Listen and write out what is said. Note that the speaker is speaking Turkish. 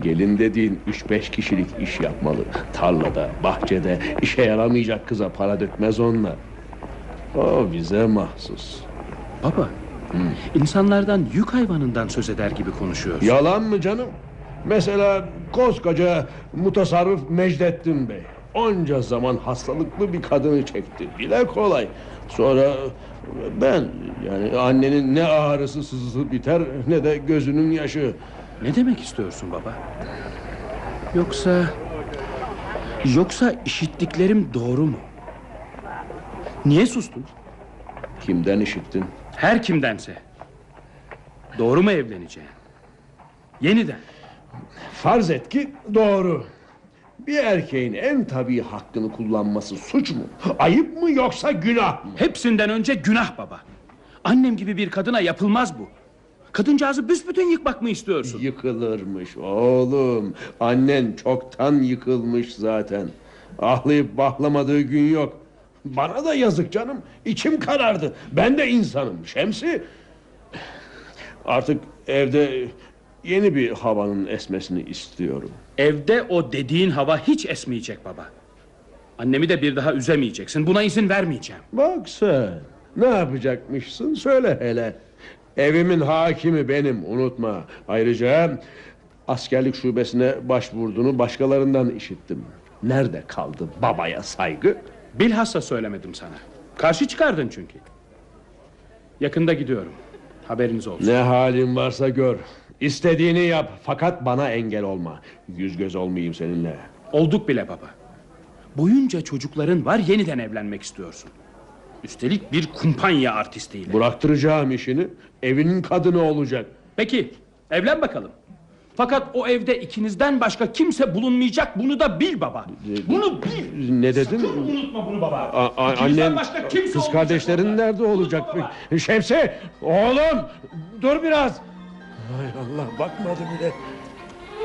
Gelin dediğin 3-5 kişilik iş yapmalı. Tarlada, bahçede işe yaramayacak kıza para dökmez onlar. O bize mahsus. Baba, insanlardan yük hayvanından söz eder gibi konuşuyorsun. Yalan mı canım? Mesela koskoca mutasarrıf Mecdettin Bey onca zaman hastalıklı bir kadını çekti. Dile kolay. Sonra ben, yani annenin ne ağrısı sızısı biter ne de gözünün yaşı. Ne demek istiyorsun baba? Yoksa işittiklerim doğru mu? Niye sustun? Kimden işittin? Her kimdense. Doğru mu evleneceğim? Yeniden. Farz et ki doğru. Bir erkeğin en tabii hakkını kullanması suç mu? Ayıp mı yoksa günah mı? Hepsinden önce günah baba. Annem gibi bir kadına yapılmaz bu. Kadıncağızı büsbütün yıkmak mı istiyorsun? Yıkılırmış oğlum. Annen çoktan yıkılmış zaten. Ahlayıp bahlamadığı gün yok. Bana da yazık canım. İçim karardı. Ben de insanım Şemsi. Artık evde yeni bir havanın esmesini istiyorum. Evde o dediğin hava hiç esmeyecek baba. Annemi de bir daha üzemeyeceksin. Buna izin vermeyeceğim. Bak sen, ne yapacakmışsın söyle hele. Evimin hakimi benim, unutma. Ayrıca askerlik şubesine başvurduğunu başkalarından işittim. Nerede kaldı babaya saygı? Bilhassa söylemedim sana. Karşı çıkardın çünkü. Yakında gidiyorum. Haberiniz olsun. Ne halin varsa gör. İstediğini yap fakat bana engel olma. Yüz göz olmayayım seninle. Olduk bile baba. Boyunca çocukların var, yeniden evlenmek istiyorsun. Üstelik bir kumpanya artistiyle. Bıraktıracağım işini. Evinin kadını olacak. Peki evlen bakalım. Fakat o evde ikinizden başka kimse bulunmayacak. Bunu da bil baba. Bunu bil. Ne dedin? Sakın unutma bunu baba. Annen, kız kardeşlerin nerede olacak? Şemsi, oğlum dur biraz. Hay Allah, bakmadı bile.